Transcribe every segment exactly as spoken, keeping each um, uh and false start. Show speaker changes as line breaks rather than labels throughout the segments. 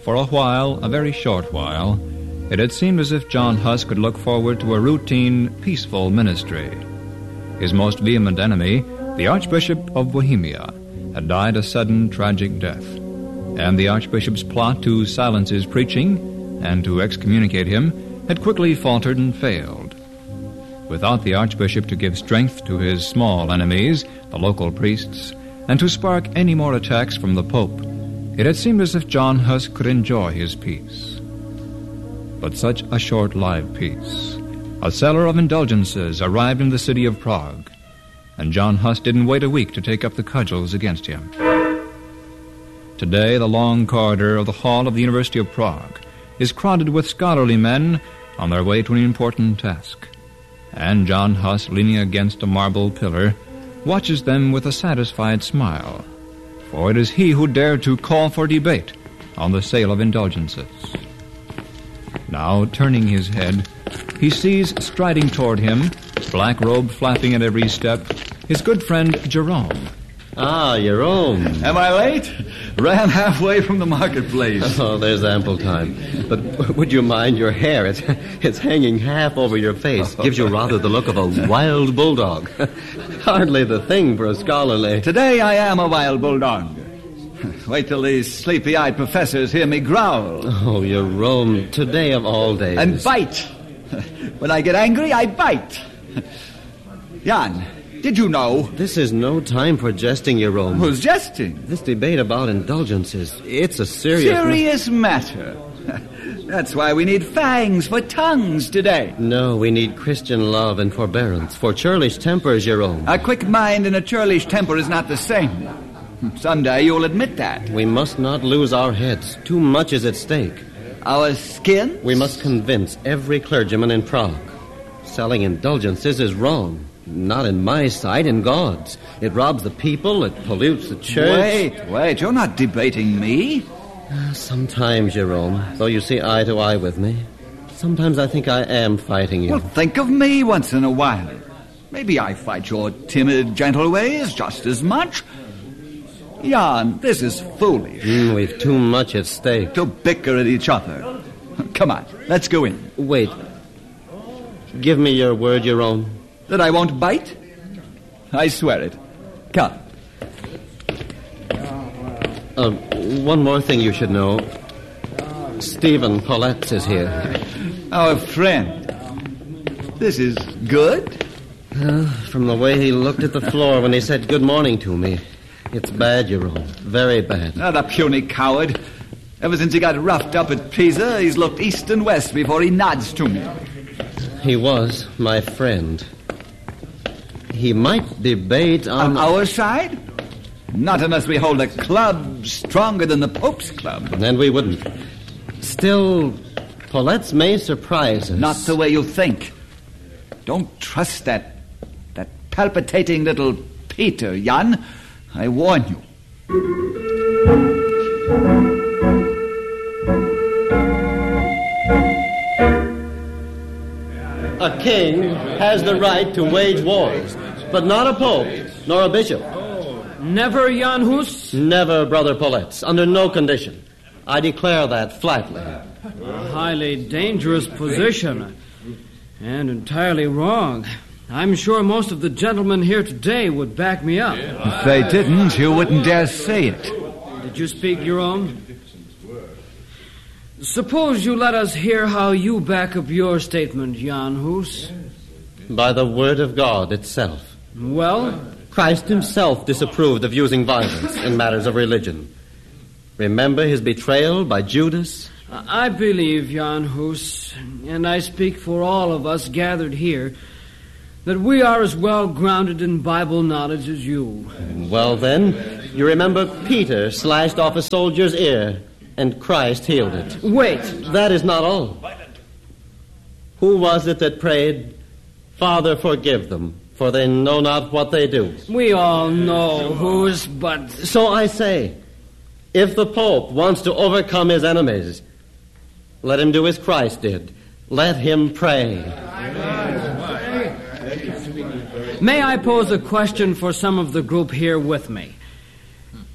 For a while, a very short while, it had seemed as if John Huss could look forward to a routine, peaceful ministry. His most vehement enemy, the Archbishop of Bohemia, had died a sudden, tragic death, and the Archbishop's plot to silence his preaching and to excommunicate him had quickly faltered and failed. Without the Archbishop to give strength to his small enemies, the local priests, and to spark any more attacks from the Pope, it had seemed as if John Huss could enjoy his peace. But such a short-lived peace. A seller of indulgences arrived in the city of Prague, and John Huss didn't wait a week to take up the cudgels against him. Today, the long corridor of the hall of the University of Prague is crowded with scholarly men on their way to an important task, and John Huss, leaning against a marble pillar, watches them with a satisfied smile, for it is he who dared to call for debate on the sale of indulgences. Now, turning his head, he sees striding toward him, black robe flapping at every step, his good friend Jerome.
Ah, Jerome.
Am I late? Ran halfway from the marketplace.
Oh, there's ample time. But would you mind your hair? It's, it's hanging half over your face. Gives you rather the look of a wild bulldog. Hardly the thing for a scholarly...
Today I am a wild bulldog. Wait till these sleepy-eyed professors hear me growl.
Oh, Jerome, today of all days.
And bite. When I get angry, I bite. Jan, did you know?
This is no time for jesting, Jerome.
Who's jesting?
This debate about indulgences, it's a serious...
Serious matter. That's why we need fangs for tongues today.
No, we need Christian love and forbearance for churlish tempers, Jerome.
A quick mind and a churlish temper is not the same. Someday you'll admit that.
We must not lose our heads. Too much is at stake.
Our skin?
We must convince every clergyman in Prague. Selling indulgences is wrong. Not in my sight, in God's. It robs the people, it pollutes the church.
Wait, wait, you're not debating me.
Sometimes, Jerome, though you see eye to eye with me, sometimes I think I am fighting you.
Well, think of me once in a while. Maybe I fight your timid, gentle ways just as much. Jan, this is foolish.
Mm, we've too much at stake.
To bicker at each other. Come on, let's go in.
Wait. Give me your word, Jerome.
That I won't bite? I swear it. Come.
Uh, one more thing you should know. Stephen Pauletz is here.
Our friend. This is good?
Uh, from the way he looked at the floor when he said good morning to me. It's bad, Jerome. Very bad.
Ah, the puny coward. Ever since he got roughed up at Pisa, he's looked east and west before he nods to me.
He was my friend. He might debate on...
On our side? Not unless we hold a club stronger than the Pope's club.
Then we wouldn't. Still, Pauletz may surprise us.
Not the way you think. Don't trust that... that palpitating little Peter, Jan. I warn you.
A king has the right to wage wars, but not a pope, nor a bishop.
Never, Jan Hus?
Never, Brother Pauletz, under no condition. I declare that flatly.
A highly dangerous position, and entirely wrong. I'm sure most of the gentlemen here today would back me up.
If they didn't, you wouldn't dare say it.
Did you speak, Jerome? Suppose you let us hear how you back up your statement, Jan Hus.
By the word of God itself.
Well?
Christ himself disapproved of using violence in matters of religion. Remember his betrayal by Judas?
I believe, Jan Hus, and I speak for all of us gathered here, that we are as well grounded in Bible knowledge as you.
Well, then, you remember Peter slashed off a soldier's ear, and Christ healed it.
Wait.
That is not all. Who was it that prayed, Father, forgive them, for they know not what they do?
We all know whose, but...
So I say, if the Pope wants to overcome his enemies, let him do as Christ did. Let him pray.
May I pose a question for some of the group here with me?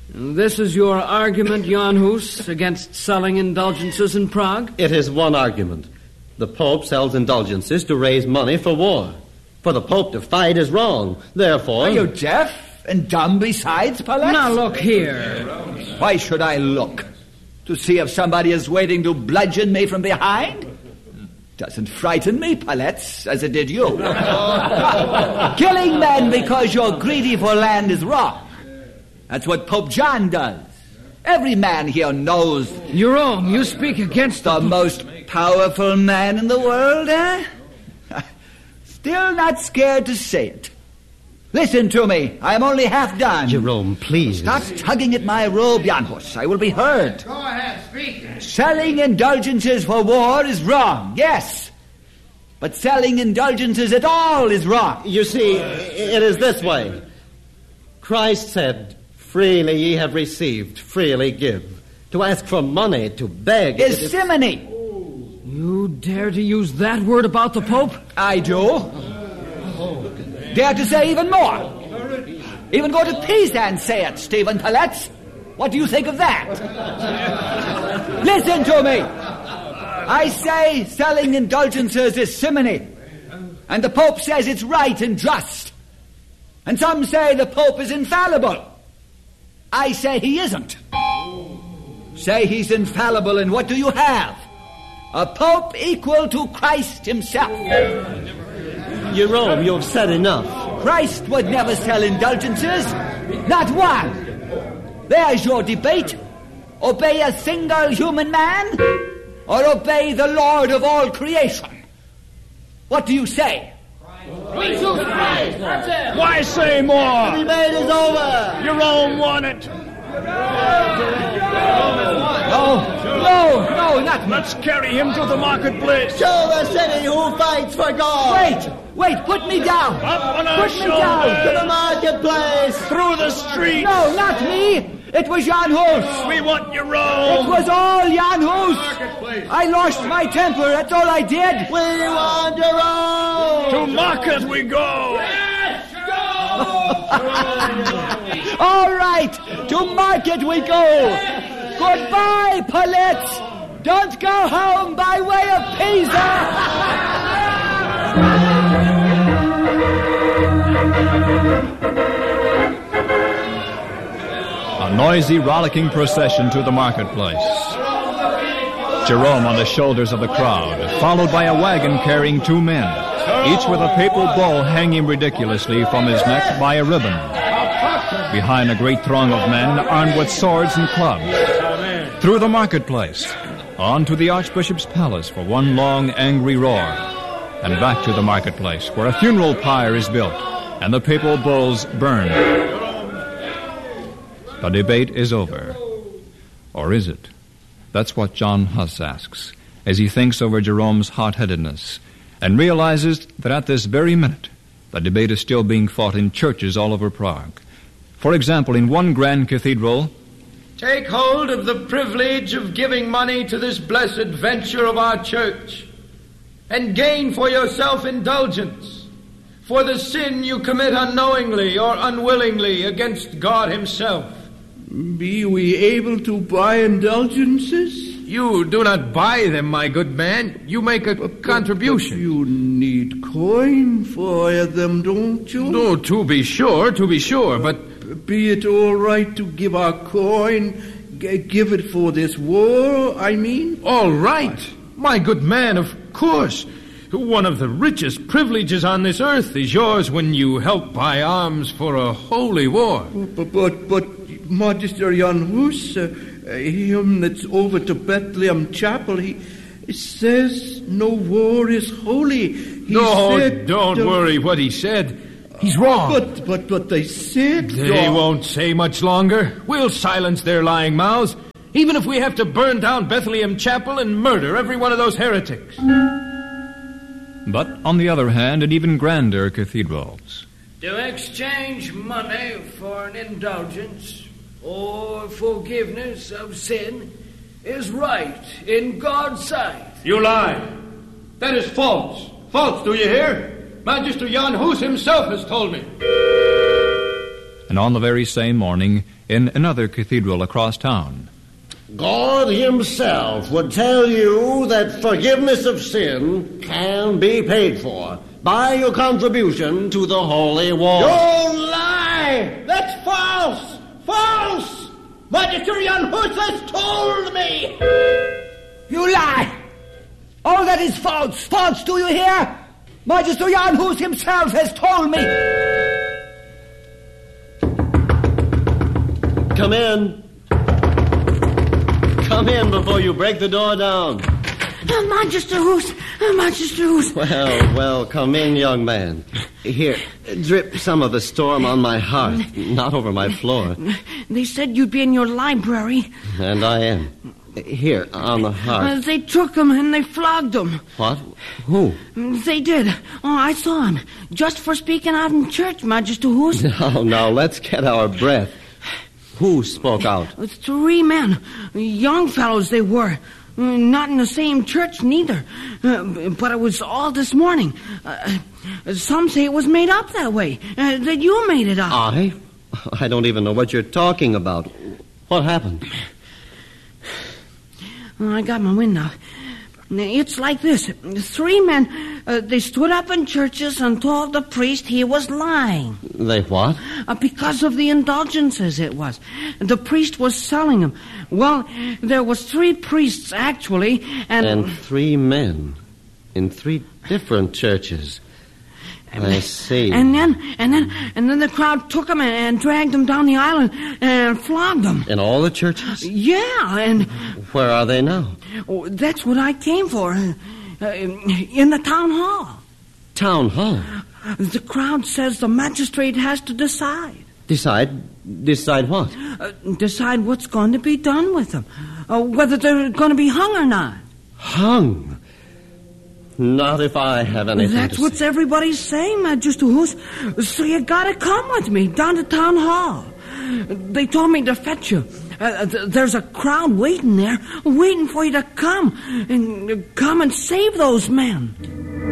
And this is your argument, Jan Hus, against selling indulgences in Prague?
It is one argument. The Pope sells indulgences to raise money for war. For the Pope to fight is wrong. Therefore...
Are you deaf and dumb besides, Palette?
Now look here.
Why should I look? To see if somebody is waiting to bludgeon me from behind? Doesn't frighten me, Palette, as it did you. Killing men because you're greedy for land is wrong. That's what Pope John does. Every man here knows...
You're wrong. You speak against
the... The most powerful man in the world, eh? Still not scared to say it. Listen to me. I'm only half done.
Jerome, please.
Stop tugging at my robe, Jan Hus. I will be heard.
Go ahead, speak.
Selling indulgences for war is wrong, yes. But selling indulgences at all is wrong.
You see, it is this way. Christ said, freely ye have received, freely give. To ask for money, to beg...
is, is simony.
You dare to use that word about the Pope?
I do. Dare to say even more. Even go to Pisa and say it, Stephen Palette. What do you think of that? Listen to me. I say selling indulgences is simony. And the Pope says it's right and just. And some say the Pope is infallible. I say he isn't. Say he's infallible, and what do you have? A Pope equal to Christ himself.
Jerome, you've said enough.
Christ would never sell indulgences. Not one. There's your debate. Obey a single human man, or obey the Lord of all creation? What do you say?
We choose Christ. That's it.
Why say more?
The debate is over.
Jerome won it.
No, no, no, not me.
Let's carry him to the marketplace.
Show the city who fights for God.
Wait, wait, put me down.
Up on our
Put me down.
To
shoulders.
the marketplace.
Through the streets.
No, not me. It was Jan Hus.
We want
It
Jerome.
was all Jan Hus. I lost my temper. That's all I did.
We want Jerome.
To market we go.
All right, to market we go. Goodbye, Palette. Don't go home by way of Pisa.
A noisy, rollicking procession to the marketplace. Jerome on the shoulders of the crowd, followed by a wagon carrying two men, each with a papal bull hanging ridiculously from his neck by a ribbon. Behind a great throng of men armed with swords and clubs. Through the marketplace, on to the Archbishop's palace for one long, angry roar, and back to the marketplace where a funeral pyre is built and the papal bulls burned. The debate is over. Or is it? That's what John Hus asks, as he thinks over Jerome's hot-headedness, and realizes that at this very minute, the debate is still being fought in churches all over Prague. For example, in one grand cathedral,
take hold of the privilege of giving money to this blessed venture of our church, and gain for yourself indulgence for the sin you commit unknowingly or unwillingly against God himself.
Be we able to buy indulgences?
You do not buy them, my good man. You make a
But-
contribution.
but you need coin for them, don't you?
No, to be sure, to be sure, but
Be it all right to give our coin, g- give it for this war, I mean?
all right. My good man, of course. One of the richest privileges on this earth is yours when you help buy arms for a holy war.
But, but, but Magister Jan Hus, uh, him that's over to Bethlehem Chapel, he says no war is holy. He
No,
said,
don't
uh,
worry what he said. He's wrong.
But, but, but they said...
They
uh,
won't say much longer. We'll silence their lying mouths, even if we have to burn down Bethlehem Chapel and murder every one of those heretics.
but on the other hand, in even grander cathedrals.
To exchange money for an indulgence or forgiveness of sin is right in God's sight.
You lie. That is false. False, do you hear? Magister Jan Hus himself has told me.
and on the very same morning in another cathedral across town.
God himself would tell you that forgiveness of sin can be paid for by your contribution to the holy war.
You lie! That's false! False! Magister Jan Hus has told me!
You lie! All that is false! False, do you hear? Magister Jan Hus himself has told me!
Come in. Come in before you break the door down.
Uh, Magister Hus, uh, Magister Hus.
Well, well, come in, young man. Here, drip some of the storm on my hearth, not over my floor.
They said you'd be in your library.
And I am. Here, on the hearth.
Uh, they took him and they flogged him.
What? Who?
They did. Oh, I saw him. Just for speaking out in church, Magister Hus.
Now, now, let's get our breath. Who spoke out?
Three men. Young fellows they were. Not in the same church, neither. Uh, but it was all this morning. Uh, some say it was made up that way. Uh, that you made it up.
I? I don't even know what you're talking about. What happened?
Well, I got my wind now. It's like this. Three men, uh, they stood up in churches and told the priest he was lying.
They what?
Uh, because of the indulgences it was. The priest was selling them. Well, there was three priests, actually, and...
And three men in three different churches. I see.
And then, and then, and then the crowd took him and, and dragged him down the aisle and flogged him.
In all the churches?
Yeah, and...
Where are they now?
Oh, that's what I came for. Uh, in the town hall.
Town hall?
The crowd says the magistrate has to decide.
Decide? Decide what?
Uh, decide what's going to be done with them. Uh, whether they're going to be hung or not.
Hung? Not if I have anything
That's
to
what
say.
everybody's saying, Magister Hus. So you gotta come with me down to town hall. They told me to fetch you. Uh, th- there's a crowd waiting there, waiting for you to come and uh, come and save those men.